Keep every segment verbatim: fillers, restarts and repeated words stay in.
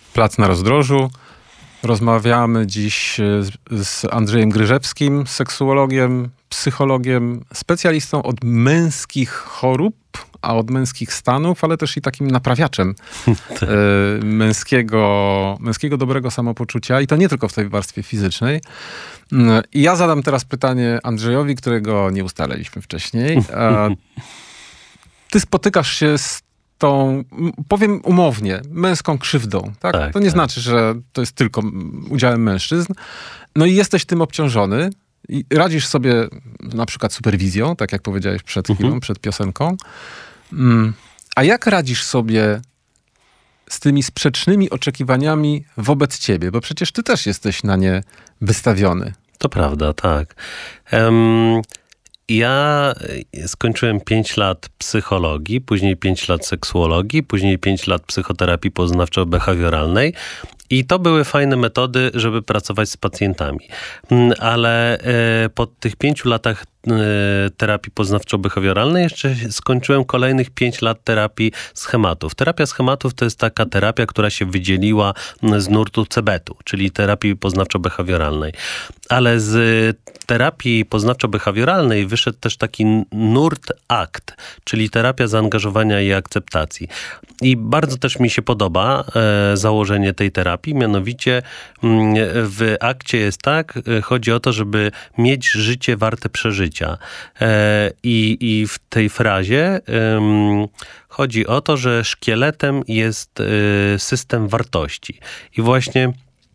Plac na Rozdrożu. Rozmawiamy dziś z, z Andrzejem Gryżewskim, seksuologiem, psychologiem, specjalistą od męskich chorób, a od męskich stanów, ale też i takim naprawiaczem y, męskiego, męskiego dobrego samopoczucia. I to nie tylko w tej warstwie fizycznej. Y, I ja zadam teraz pytanie Andrzejowi, którego nie ustaliliśmy wcześniej. A ty spotykasz się z tą, powiem umownie, męską krzywdą. Tak? Tak, to nie tak. znaczy, że to jest tylko udziałem mężczyzn. No i jesteś tym obciążony. I radzisz sobie na przykład superwizją, tak jak powiedziałeś przed chwilą, Mhm. przed piosenką. Mm. A jak radzisz sobie z tymi sprzecznymi oczekiwaniami wobec ciebie? Bo przecież ty też jesteś na nie wystawiony. To prawda, tak. Um, ja skończyłem pięć lat psychologii, później pięć lat seksuologii, później pięć lat psychoterapii poznawczo-behawioralnej. I to były fajne metody, żeby pracować z pacjentami. Ale e, po tych pięciu latach e, terapii poznawczo-behawioralnej jeszcze skończyłem kolejnych pięć lat terapii schematów. Terapia schematów to jest taka terapia, która się wydzieliła z nurtu cebetu, czyli terapii poznawczo-behawioralnej. Ale z terapii poznawczo-behawioralnej wyszedł też taki nurt ACT, czyli terapia zaangażowania i akceptacji. I bardzo też mi się podoba e, założenie tej terapii, mianowicie m, w akcie jest tak, e, chodzi o to, żeby mieć życie warte przeżycia. E, i, I w tej frazie em, chodzi o to, że szkieletem jest e, system wartości. I właśnie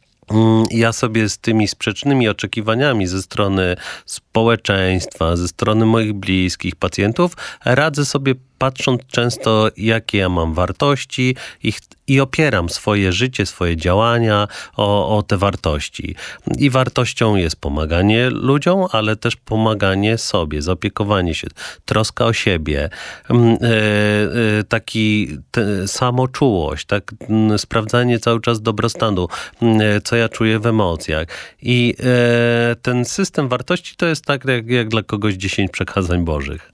ja sobie z tymi sprzecznymi oczekiwaniami ze strony społeczeństwa, ze strony moich bliskich, pacjentów, radzę sobie patrząc często, jakie ja mam wartości i, i opieram swoje życie, swoje działania o, o te wartości. I wartością jest pomaganie ludziom, ale też pomaganie sobie, zaopiekowanie się, troska o siebie, yy, yy, taki te, samoczułość, tak, yy, sprawdzanie cały czas dobrostanu, yy, co ja czuję w emocjach. I yy, ten system wartości to jest tak, jak, jak dla kogoś dziesięć przekazań bożych.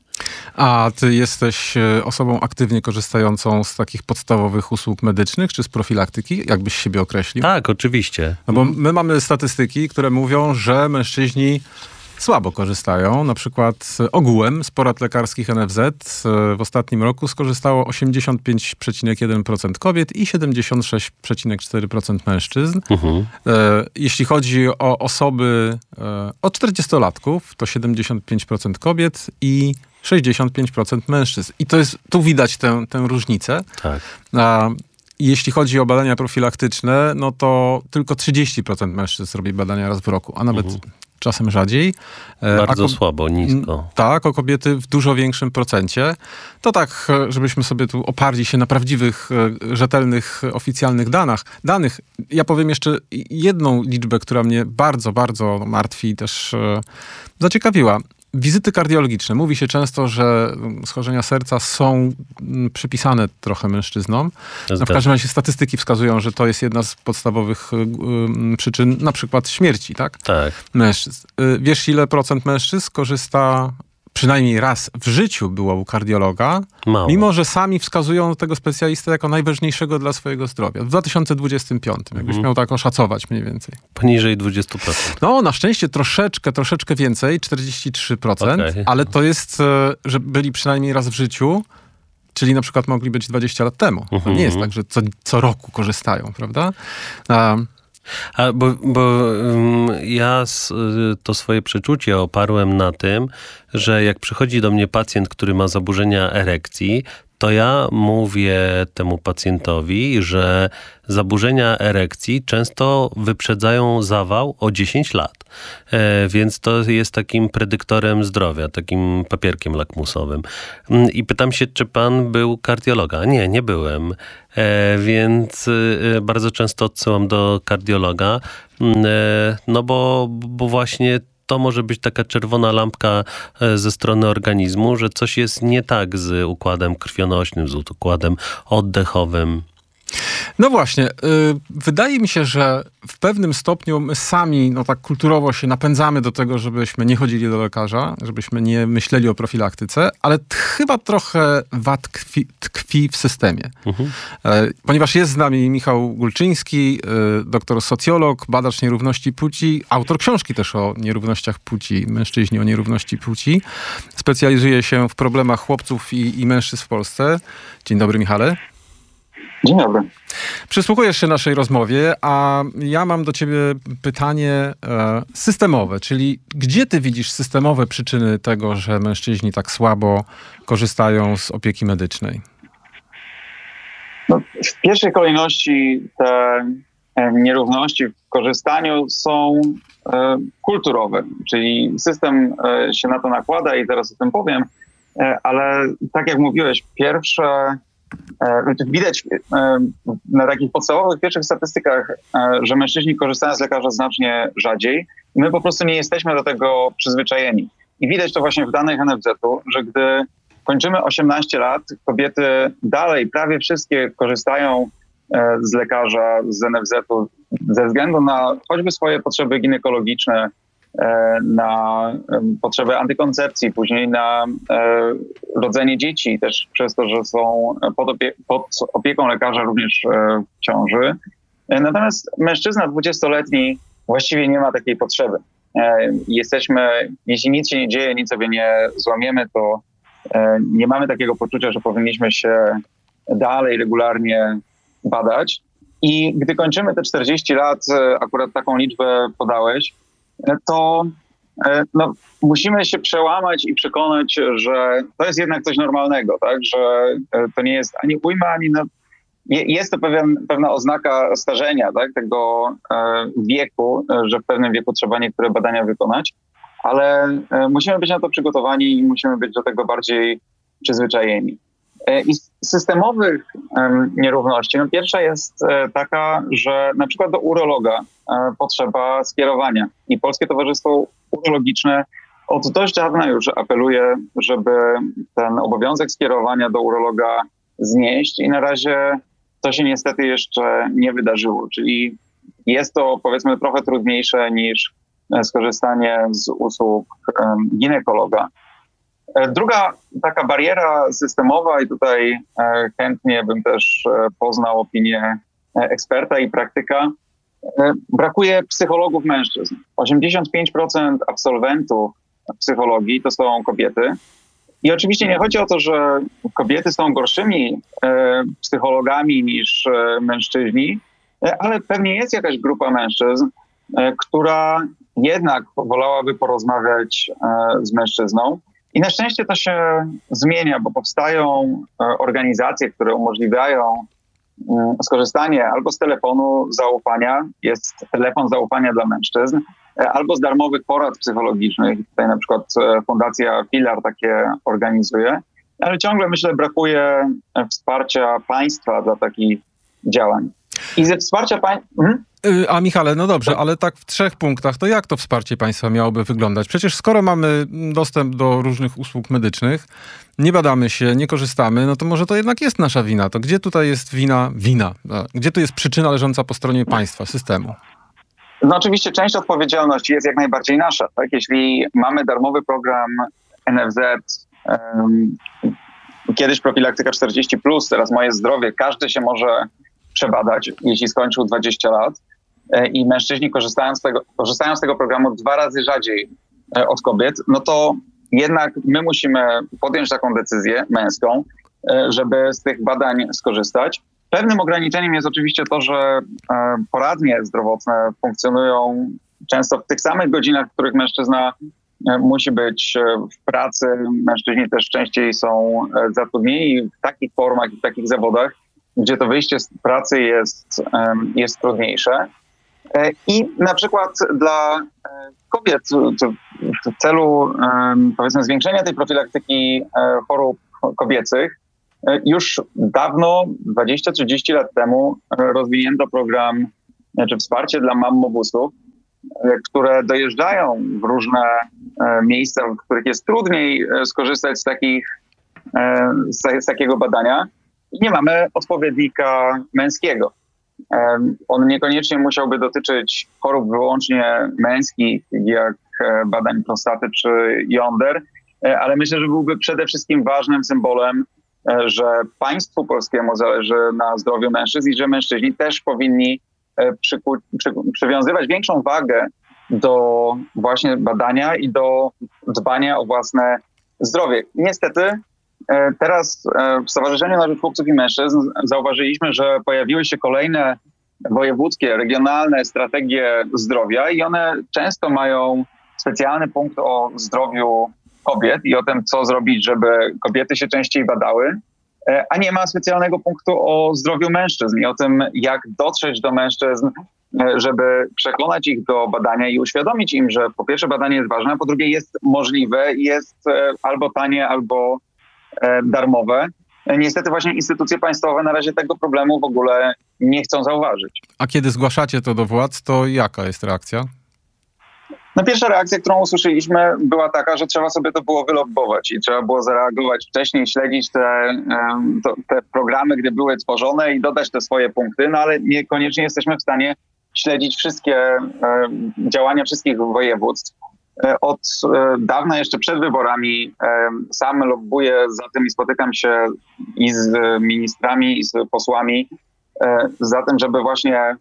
A ty jesteś osobą aktywnie korzystającą z takich podstawowych usług medycznych, czy z profilaktyki? Jakbyś siebie określił? Tak, oczywiście. No bo my mamy statystyki, które mówią, że mężczyźni słabo korzystają. Na przykład ogółem z porad lekarskich N F Z w ostatnim roku skorzystało osiemdziesiąt pięć przecinek jeden procent kobiet i siedemdziesiąt sześć przecinek cztery procent mężczyzn. Mhm. Jeśli chodzi o osoby od czterdziestolatków, to siedemdziesiąt pięć procent kobiet i sześćdziesiąt pięć procent mężczyzn. I to jest, tu widać tę, tę różnicę. Tak. A jeśli chodzi o badania profilaktyczne, no to tylko trzydzieści procent mężczyzn robi badania raz w roku, a nawet mhm. czasem rzadziej. Bardzo a słabo, nisko. Tak, o kobiety w dużo większym procencie. To tak, żebyśmy sobie tu oparli się na prawdziwych, rzetelnych, oficjalnych danych. danych. Ja powiem jeszcze jedną liczbę, która mnie bardzo, bardzo martwi i też e, zaciekawiła. Wizyty kardiologiczne. Mówi się często, że schorzenia serca są przypisane trochę mężczyznom. Zgadza. W każdym razie statystyki wskazują, że to jest jedna z podstawowych y, przyczyn na przykład śmierci, tak? Tak. Mężczyzn. Y, wiesz, ile procent mężczyzn korzysta przynajmniej raz w życiu było u kardiologa, Mało. Mimo że sami wskazują tego specjalistę jako najważniejszego dla swojego zdrowia. W dwa tysiące dwudziestym piątym, jakbyś Mhm. miał tak oszacować mniej więcej. Poniżej dwadzieścia procent. No, na szczęście troszeczkę, troszeczkę więcej, czterdzieści trzy procent, Okay. ale to jest, że byli przynajmniej raz w życiu, czyli na przykład mogli być dwadzieścia lat temu. To Mhm. nie jest tak, że co, co roku korzystają, prawda? A, A, bo bo um, ja s, to swoje przeczucie oparłem na tym, że jak przychodzi do mnie pacjent, który ma zaburzenia erekcji, to ja mówię temu pacjentowi, że zaburzenia erekcji często wyprzedzają zawał o dziesięć lat. E, więc to jest takim predyktorem zdrowia, takim papierkiem lakmusowym. I pytam się, czy pan był kardiologa? Nie, nie byłem. E, więc e, bardzo często odsyłam do kardiologa, e, no bo, bo właśnie to może być taka czerwona lampka ze strony organizmu, że coś jest nie tak z układem krwionośnym, z układem oddechowym. No właśnie, wydaje mi się, że w pewnym stopniu my sami, no tak kulturowo się napędzamy do tego, żebyśmy nie chodzili do lekarza, żebyśmy nie myśleli o profilaktyce, ale t- chyba trochę wad tkwi, tkwi w systemie. Mhm. Ponieważ jest z nami Michał Gulczyński, doktor socjolog, badacz nierówności płci, autor książki też o nierównościach płci, mężczyźni o nierówności płci. Specjalizuje się w problemach chłopców i, i mężczyzn w Polsce. Dzień dobry, Michale. Dzień dobry. Przysłuchujesz się naszej rozmowie, a ja mam do ciebie pytanie e, systemowe, czyli gdzie ty widzisz systemowe przyczyny tego, że mężczyźni tak słabo korzystają z opieki medycznej? No, w pierwszej kolejności te nierówności w korzystaniu są e, kulturowe, czyli system e, się na to nakłada i zaraz o tym powiem, e, ale tak jak mówiłeś, pierwsze widać na takich podstawowych pierwszych statystykach, że mężczyźni korzystają z lekarza znacznie rzadziej i my po prostu nie jesteśmy do tego przyzwyczajeni. I widać to właśnie w danych N F Z-u, że gdy kończymy osiemnaście lat, kobiety dalej prawie wszystkie korzystają z lekarza, z N F Z-u ze względu na choćby swoje potrzeby ginekologiczne, na potrzeby antykoncepcji, później na rodzenie dzieci, też przez to, że są pod, opie- pod opieką lekarza również w ciąży. Natomiast mężczyzna dwudziestoletni właściwie nie ma takiej potrzeby. Jesteśmy, jeśli nic się nie dzieje, nic sobie nie złamiemy, to nie mamy takiego poczucia, że powinniśmy się dalej regularnie badać. I gdy kończymy te czterdzieści lat, akurat taką liczbę podałeś, to no, musimy się przełamać i przekonać, że to jest jednak coś normalnego, tak? Że to nie jest ani ujma, ani... No, jest to pewien, pewna oznaka starzenia, tak? Tego wieku, że w pewnym wieku trzeba niektóre badania wykonać, ale musimy być na to przygotowani i musimy być do tego bardziej przyzwyczajeni. I z systemowych um, nierówności, no pierwsza jest e, taka, że na przykład do urologa e, potrzeba skierowania i Polskie Towarzystwo Urologiczne od dość dawna już apeluje, żeby ten obowiązek skierowania do urologa znieść i na razie to się niestety jeszcze nie wydarzyło, czyli jest to powiedzmy trochę trudniejsze niż skorzystanie z usług e, ginekologa. Druga taka bariera systemowa i tutaj chętnie bym też poznał opinię eksperta i praktyka. Brakuje psychologów mężczyzn. osiemdziesiąt pięć procent absolwentów psychologii to są kobiety. I oczywiście nie chodzi o to, że kobiety są gorszymi psychologami niż mężczyźni, ale pewnie jest jakaś grupa mężczyzn, która jednak wolałaby porozmawiać z mężczyzną. I na szczęście to się zmienia, bo powstają organizacje, które umożliwiają skorzystanie albo z telefonu zaufania, jest telefon zaufania dla mężczyzn, albo z darmowych porad psychologicznych. Tutaj na przykład Fundacja Filar takie organizuje, ale ciągle myślę brakuje wsparcia państwa dla takich działań. I ze wsparcia państwa... Hmm? A Michale, no dobrze, ale tak w trzech punktach, to jak to wsparcie państwa miałoby wyglądać? Przecież skoro mamy dostęp do różnych usług medycznych, nie badamy się, nie korzystamy, no to może to jednak jest nasza wina. To gdzie tutaj jest wina, wina? Gdzie tu jest przyczyna leżąca po stronie państwa, systemu? No oczywiście część odpowiedzialności jest jak najbardziej nasza. Tak? Jeśli mamy darmowy program N F Z, um, kiedyś profilaktyka czterdzieści plus, teraz Moje Zdrowie, każdy się może przebadać, jeśli skończył dwadzieścia lat i mężczyźni korzystają z tego, korzystają z tego programu dwa razy rzadziej od kobiet, no to jednak my musimy podjąć taką decyzję męską, żeby z tych badań skorzystać. Pewnym ograniczeniem jest oczywiście to, że poradnie zdrowotne funkcjonują często w tych samych godzinach, w których mężczyzna musi być w pracy. Mężczyźni też częściej są zatrudnieni w takich formach i w takich zawodach, gdzie to wyjście z pracy jest, jest trudniejsze. I na przykład dla kobiet w celu powiedzmy zwiększenia tej profilaktyki chorób kobiecych już dawno, dwadzieścia trzydzieści lat temu rozwinięto program, znaczy wsparcie dla mammobusów, które dojeżdżają w różne miejsca, w których jest trudniej skorzystać z, takich, z, z takiego badania. I nie mamy odpowiednika męskiego. On niekoniecznie musiałby dotyczyć chorób wyłącznie męskich, jak badań prostaty czy jąder, ale myślę, że byłby przede wszystkim ważnym symbolem, że państwu polskiemu zależy na zdrowiu mężczyzn i że mężczyźni też powinni przyku, przy, przywiązywać większą wagę do właśnie badania i do dbania o własne zdrowie. Niestety teraz w Stowarzyszeniu na Rzecz Chłopców i Mężczyzn zauważyliśmy, że pojawiły się kolejne wojewódzkie, regionalne strategie zdrowia i one często mają specjalny punkt o zdrowiu kobiet i o tym, co zrobić, żeby kobiety się częściej badały, a nie ma specjalnego punktu o zdrowiu mężczyzn i o tym, jak dotrzeć do mężczyzn, żeby przekonać ich do badania i uświadomić im, że po pierwsze badanie jest ważne, a po drugie jest możliwe, jest albo tanie, albo darmowe. Niestety właśnie instytucje państwowe na razie tego problemu w ogóle nie chcą zauważyć. A kiedy zgłaszacie to do władz, to jaka jest reakcja? No pierwsza reakcja, którą usłyszeliśmy, była taka, że trzeba sobie to było wylobbować i trzeba było zareagować wcześniej, śledzić te, to, te programy, gdy były tworzone i dodać te swoje punkty, no ale niekoniecznie jesteśmy w stanie śledzić wszystkie działania wszystkich województw. Od dawna, jeszcze przed wyborami, sam lobbuję za tym i spotykam się i z ministrami, i z posłami za tym, żeby właśnie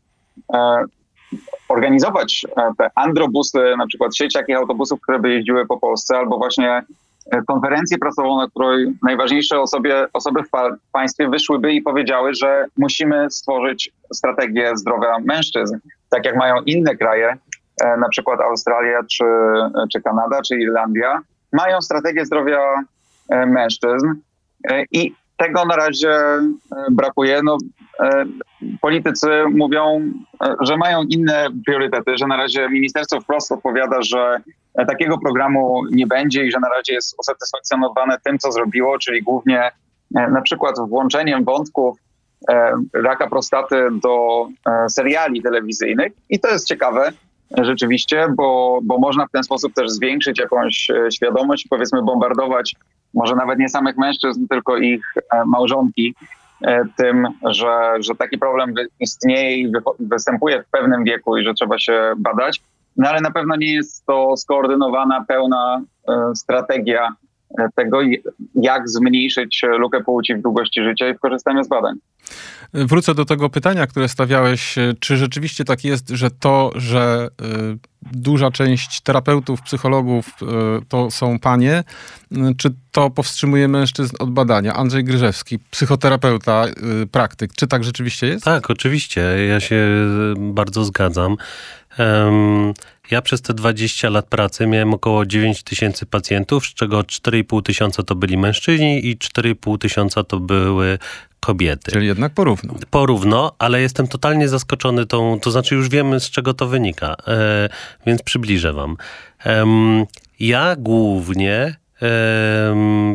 organizować te androbusy, na przykład sieć takich autobusów, które by jeździły po Polsce, albo właśnie konferencję prasową, na której najważniejsze osoby, osoby w, pa- w państwie wyszłyby i powiedziały, że musimy stworzyć strategię zdrowia mężczyzn, tak jak mają inne kraje, na przykład Australia, czy, czy Kanada, czy Irlandia, mają strategię zdrowia mężczyzn i tego na razie brakuje. No, politycy mówią, że mają inne priorytety, że na razie ministerstwo wprost odpowiada, że takiego programu nie będzie i że na razie jest usatysfakcjonowane tym, co zrobiło, czyli głównie na przykład włączeniem wątków raka prostaty do seriali telewizyjnych. I to jest ciekawe rzeczywiście, bo, bo można w ten sposób też zwiększyć jakąś świadomość i powiedzmy bombardować może nawet nie samych mężczyzn, tylko ich małżonki tym, że, że taki problem istnieje i występuje w pewnym wieku i że trzeba się badać. No ale na pewno nie jest to skoordynowana, pełna strategia tego, jak zmniejszyć lukę płci w długości życia i w korzystaniu z badań. Wrócę do tego pytania, które stawiałeś. Czy rzeczywiście tak jest, że to, że y, duża część terapeutów, psychologów y, to są panie, y, czy to powstrzymuje mężczyzn od badania? Andrzej Gryżewski, psychoterapeuta, y, praktyk. Czy tak rzeczywiście jest? Tak, oczywiście. Ja się bardzo zgadzam. Um, ja przez te dwadzieścia lat pracy miałem około dziewięć tysięcy pacjentów, z czego cztery i pół tysiąca to byli mężczyźni i cztery i pół tysiąca to były kobiety. Czyli jednak porówno. Porówno, ale jestem totalnie zaskoczony tą, to znaczy już wiemy, z czego to wynika, e, więc przybliżę wam. E, ja głównie e,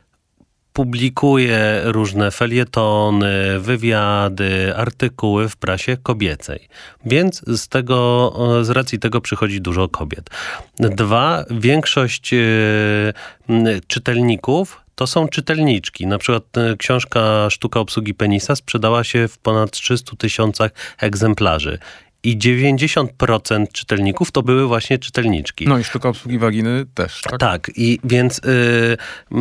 publikuję różne felietony, wywiady, artykuły w prasie kobiecej. Więc z tego, z racji tego przychodzi dużo kobiet. Dwa, większość e, czytelników to są czytelniczki. Na przykład książka Sztuka obsługi penisa sprzedała się w ponad trzystu tysiącach egzemplarzy. I dziewięćdziesiąt procent czytelników to były właśnie czytelniczki. No i Sztuka obsługi waginy też, tak? Tak, i więc yy,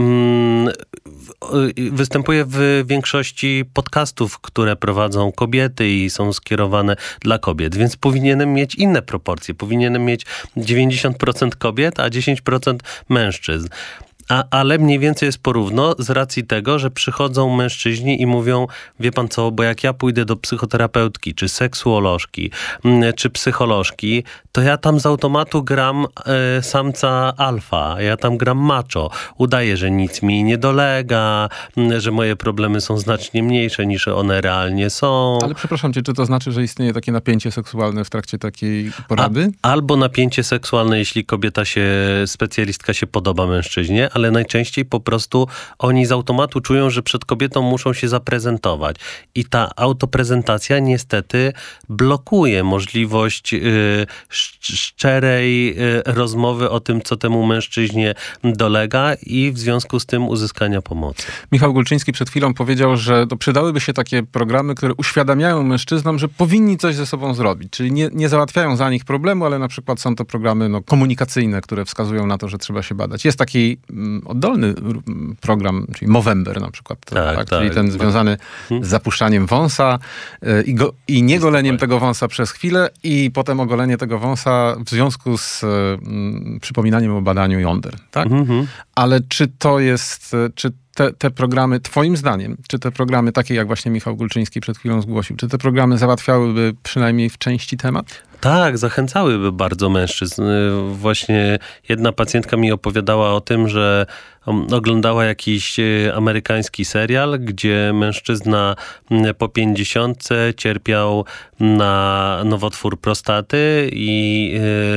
yy, występuję w większości podcastów, które prowadzą kobiety i są skierowane dla kobiet, więc powinienem mieć inne proporcje. Powinienem mieć dziewięćdziesiąt procent kobiet, a dziesięć procent mężczyzn. A, ale mniej więcej jest porówno z racji tego, że przychodzą mężczyźni i mówią, wie pan co, bo jak ja pójdę do psychoterapeutki, czy seksuolożki, czy psycholożki, to ja tam z automatu gram e, samca alfa, ja tam gram macho. Udaję, że nic mi nie dolega, że moje problemy są znacznie mniejsze niż one realnie są. Ale przepraszam cię, czy to znaczy, że istnieje takie napięcie seksualne w trakcie takiej porady? A, albo napięcie seksualne, jeśli kobieta się, specjalistka się podoba mężczyźnie, ale najczęściej po prostu oni z automatu czują, że przed kobietą muszą się zaprezentować. I ta autoprezentacja niestety blokuje możliwość y, szczerej y, rozmowy o tym, co temu mężczyźnie dolega i w związku z tym uzyskania pomocy. Michał Gulczyński przed chwilą powiedział, że to przydałyby się takie programy, które uświadamiają mężczyznom, że powinni coś ze sobą zrobić. Czyli nie, nie załatwiają za nich problemu, ale na przykład są to programy no, komunikacyjne, które wskazują na to, że trzeba się badać. Jest taki mm, oddolny mm, program, czyli Movember na przykład, tak, tak, tak. Czyli ten związany hmm. z zapuszczaniem wąsa y, i, go, i niegoleniem tego wąsa przez chwilę i potem ogolenie tego wąsa w związku z y, y, przypominaniem o badaniu jąder. Tak? Mm-hmm. Ale czy to jest, czy te, te programy, twoim zdaniem, czy te programy takie jak właśnie Michał Gulczyński przed chwilą zgłosił, czy te programy załatwiałyby przynajmniej w części temat? Tak, zachęcałyby bardzo mężczyzn. Właśnie jedna pacjentka mi opowiadała o tym, że oglądała jakiś amerykański serial, gdzie mężczyzna po pięćdziesiątce cierpiał na nowotwór prostaty i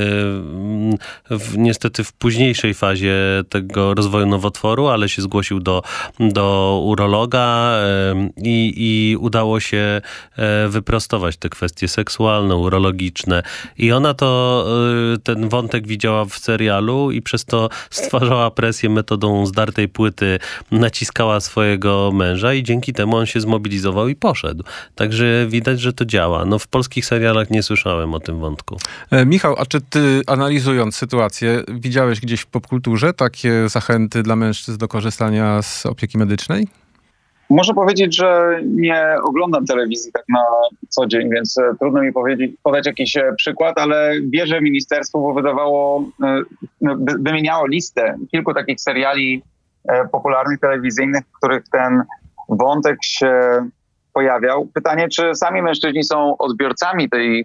w, niestety w późniejszej fazie tego rozwoju nowotworu, ale się zgłosił do, do urologa i, i udało się wyprostować te kwestie seksualne, urologiczne. I ona to, ten wątek widziała w serialu i przez to stwarzała presję metodą zdartej płyty, naciskała swojego męża i dzięki temu on się zmobilizował i poszedł. Także widać, że to działa. No w polskich serialach nie słyszałem o tym wątku. E, Michał, a czy ty, analizując sytuację, widziałeś gdzieś w popkulturze takie zachęty dla mężczyzn do korzystania z opieki medycznej? Muszę powiedzieć, że nie oglądam telewizji tak na co dzień, więc trudno mi powiedzieć, podać jakiś przykład, ale wierzę ministerstwu, bo wydawało, wymieniało listę kilku takich seriali popularnych telewizyjnych, w których ten wątek się pojawiał. Pytanie, czy sami mężczyźni są odbiorcami tej,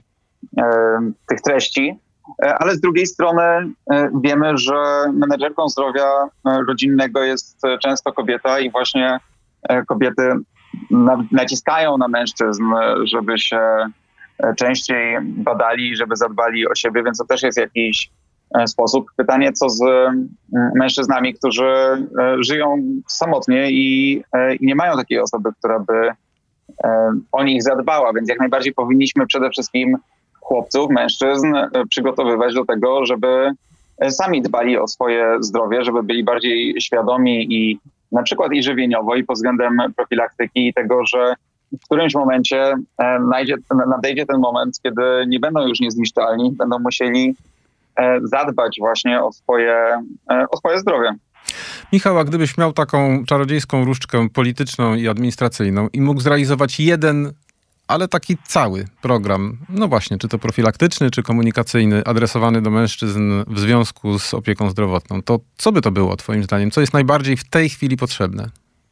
tych treści, ale z drugiej strony wiemy, że menedżerką zdrowia rodzinnego jest często kobieta i właśnie kobiety naciskają na mężczyzn, żeby się częściej badali, żeby zadbali o siebie, więc to też jest jakiś sposób. Pytanie, co z mężczyznami, którzy żyją samotnie i nie mają takiej osoby, która by o nich zadbała, więc jak najbardziej powinniśmy przede wszystkim chłopców, mężczyzn przygotowywać do tego, żeby sami dbali o swoje zdrowie, żeby byli bardziej świadomi i na przykład i żywieniowo, i pod względem profilaktyki i tego, że w którymś momencie e, najdzie, nadejdzie ten moment, kiedy nie będą już niezniszczalni, będą musieli e, zadbać właśnie o swoje, e, o swoje zdrowie. Michał, a gdybyś miał taką czarodziejską różdżkę polityczną i administracyjną i mógł zrealizować jeden, ale taki cały program, no właśnie, czy to profilaktyczny, czy komunikacyjny, adresowany do mężczyzn w związku z opieką zdrowotną, to co by to było twoim zdaniem? Co jest najbardziej w tej chwili potrzebne?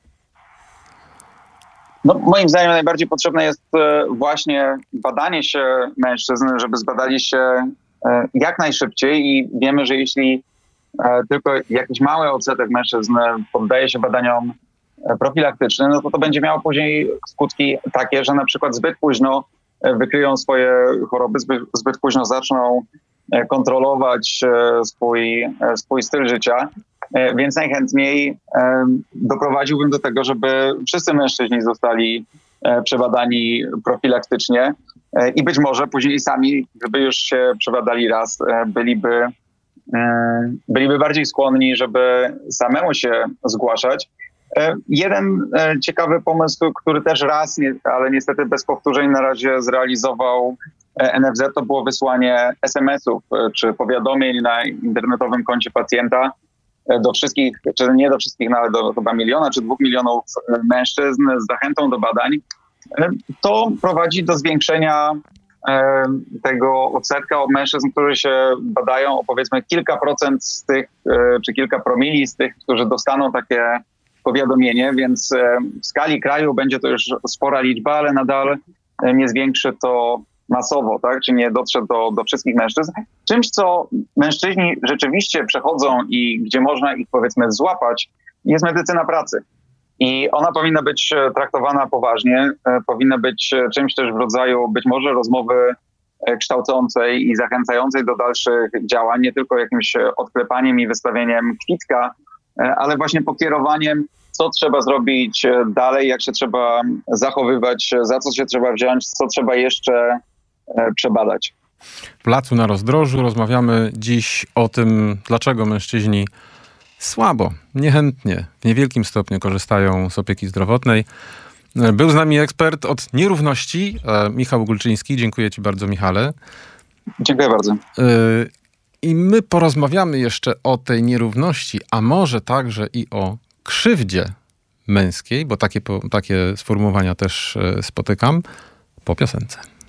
No, moim zdaniem najbardziej potrzebne jest właśnie badanie się mężczyzn, żeby zbadali się jak najszybciej i wiemy, że jeśli tylko jakiś mały odsetek mężczyzn poddaje się badaniom profilaktycznym, no to to będzie miało później skutki takie, że na przykład zbyt późno wykryją swoje choroby, zbyt, zbyt późno zaczną kontrolować swój, swój styl życia, więc najchętniej doprowadziłbym do tego, żeby wszyscy mężczyźni zostali przebadani profilaktycznie i być może później sami, gdyby już się przebadali raz, byliby, byliby bardziej skłonni, żeby samemu się zgłaszać. Jeden ciekawy pomysł, który też raz, ale niestety bez powtórzeń na razie zrealizował N F Z, to było wysłanie es em esów czy powiadomień na internetowym koncie pacjenta do wszystkich, czy nie do wszystkich, no ale do chyba miliona czy dwóch milionów mężczyzn z zachętą do badań. To prowadzi do zwiększenia tego odsetka od mężczyzn, którzy się badają, o powiedzmy kilka procent z tych, czy kilka promili z tych, którzy dostaną takie powiadomienie, więc w skali kraju będzie to już spora liczba, ale nadal nie zwiększy to masowo, tak? Czy nie dotrze do, do wszystkich mężczyzn. Czymś, co mężczyźni rzeczywiście przechodzą i gdzie można ich, powiedzmy, złapać, jest medycyna pracy. I ona powinna być traktowana poważnie, powinna być czymś też w rodzaju być może rozmowy kształcącej i zachęcającej do dalszych działań, nie tylko jakimś odklepaniem i wystawieniem kwitka, ale właśnie pokierowaniem, co trzeba zrobić dalej, jak się trzeba zachowywać, za co się trzeba wziąć, co trzeba jeszcze przebadać. W Placu na Rozdrożu rozmawiamy dziś o tym, dlaczego mężczyźni słabo, niechętnie, w niewielkim stopniu korzystają z opieki zdrowotnej. Był z nami ekspert od nierówności, Michał Gulczyński. Dziękuję ci bardzo, Michale. Dziękuję bardzo. I my porozmawiamy jeszcze o tej nierówności, a może także i o krzywdzie męskiej, bo takie, takie sformułowania też spotykam, po piosence.